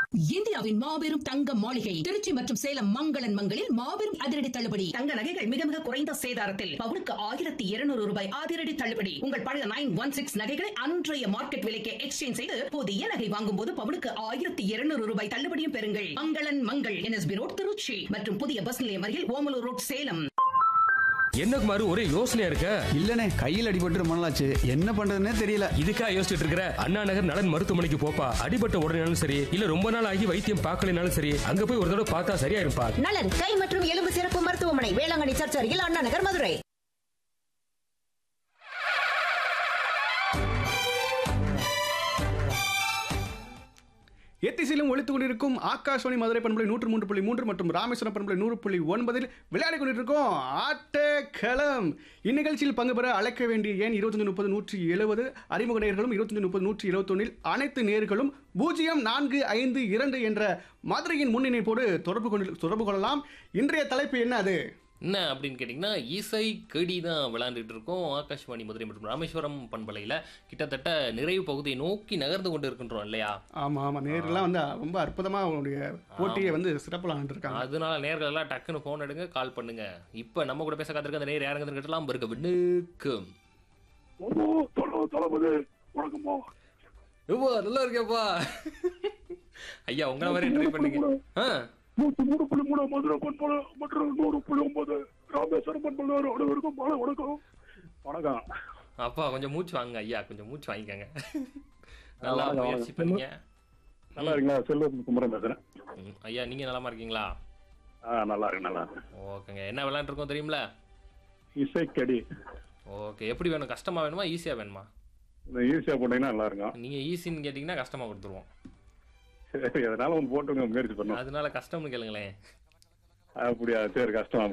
இந்தியாவின் மாபெரும் தங்க மாளிகை திருச்சி மற்றும் சேலம் மங்களன் மங்களில் மாபெரும் அதிரடி தள்ளுபடி. தங்க நகைகள் மிக மிக குறைந்த சேதாரத்தில் பவுனுக்கு 1200 ரூபாய் அதிரடி தள்ளுபடி. உங்கள் பழைய 916 நகைகளை அன்றைய மார்க்கெட் விலைக்கு எக்ஸ்சேஞ்ச் செய்து புதிய நகை வாங்கும் போது பவுனுக்கு 1200 ரூபாய் தள்ளுபடியும் பெறுங்கள். மங்களன் மங்கள் NSB ரோட் திருச்சி மற்றும் புதிய பஸ் நிலையம் அருகில் ஓமலூர் ரோட் சேலம். என்ன குமாரு ஒரே யோசனையா இருக்க? இல்லனே, கையில் அடிபட்டு ரொம்ப நாளாச்சு, என்ன பண்றதுன்னே தெரியல. இதுக்கா யோசிச்சுட்டு இருக்கிற? அண்ணா நகர் நலன் மருத்துவமனைக்கு போப்பா. அடிபட்ட உடனேனாலும் சரி, இல்ல ரொம்ப நாள் ஆகி வைத்தியம் பார்க்கலனாலும் சரி, அங்க போய் ஒரு தடவை பார்த்தா சரியா இருப்பா. நலன் கை மற்றும் எலும்பு சிறப்பு மருத்துவமனை, வேளாங்கண்ணி சர்ச் அருகில், அண்ணா நகர், மதுரை. எத்திசையிலும் ஒழித்துக் கொண்டிருக்கும் ஆகாஷ்வாணி மதுரை பண்பலை 103.3 மற்றும் ராமேஸ்வரம் பண்பலை 100.9 விளையாடி கொண்டிருக்கோம் ஆட்டக்களம். இந்நிகழ்ச்சியில் பங்கு பெற அழைக்க வேண்டிய எண் 2530 அறிமுக நேயர்களும் 2530 அனைத்து நேயர்களும் 0452 என்ற மதுரையின் முன்னிணைப்போடு தொடர்பு கொள்ளலாம். இன்றைய தலைப்பு என்ன அது என்ன அப்படின்னு கேட்டிங்கன்னா, இசை கடி தான் விளையாண்டுட்டு இருக்கோம். ஆகாஷ்வாணி மதுரை மற்றும் ராமேஸ்வரம் பண்பலையில் கிட்டத்தட்ட நிறைவு பகுதியை நோக்கி நகர்ந்து கொண்டு இருக்கின்றோம் இல்லையா? ஆமாம், நேரெல்லாம் வந்து ரொம்ப அற்புதமாக அவங்களுடைய போட்டியை வந்து சிறப்பில் ஆண்டுருக்காங்க. அதனால நேர்கள் எல்லாம் டக்குன்னு ஃபோன் எடுங்க, கால் பண்ணுங்க. இப்போ நம்ம கூட பேச காத்திருக்க அந்த நேர் யாருங்க கேட்டலாம் இருக்க விண்ணுக்கும். நல்லா இருக்கேப்பா ஐயா, உங்களை மாதிரி ட்ரை பண்ணுங்க. 103.3 மதுரை பண்பலை மற்றும் 100.9 ராமேஸ்வரம் பண்பலை அனைவருக்கும் வணக்கம். வணக்கம் அப்பா, கொஞ்சம் மூச்சு வாங்க ஐயா, கொஞ்சம் மூச்சு வாங்கிக்கங்க. நல்லா முயற்சி பண்ணீங்க. நல்லா இருக்கீங்களா? செல்வம் குமரன் பேசுறேன். ஐயா, நீங்க நலமா இருக்கீங்களா? நல்லா இருக்கு. ஓகேங்க. என்ன விளையாண்டு இருக்கோம் தெரியுங்களா? இசைக்கடி. ஓகே, எப்படி வேணும்? கஷ்டமா வேணுமா, ஈஸியா வேணுமா? ஈஸியா போட்டீங்கன்னா நல்லா இருக்கும். நீங்க ஈஸின்னு கேட்டீங்கன்னா கஷ்டமா கொடுத்துருவோம். எதனால ஒன்று போட்டு முயற்சி பண்ணுவோம். அதனால கஷ்டம்னு கேளுங்களேன். அப்படியா? சரி, கஷ்டம்.